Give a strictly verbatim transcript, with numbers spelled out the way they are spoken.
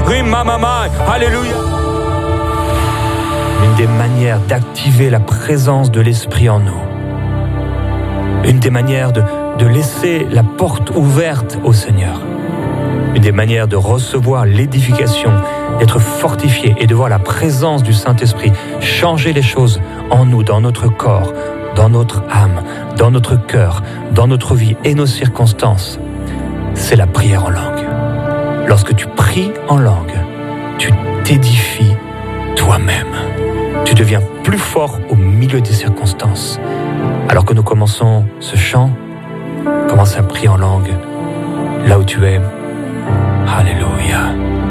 Rimamamai. Alléluia. Une des manières d'activer la présence de l'Esprit en nous, une des manières de, de laisser la porte ouverte au Seigneur, une des manières de recevoir l'édification, d'être fortifié et de voir la présence du Saint-Esprit changer les choses en nous, dans notre corps, dans notre âme, dans notre cœur, dans notre vie et nos circonstances, c'est la prière en langue. Lorsque tu pries en langue, tu t'édifies toi-même. Tu deviens plus fort au milieu des circonstances. Alors que nous commençons ce chant, commence à prier en langue là où tu es. Alléluia.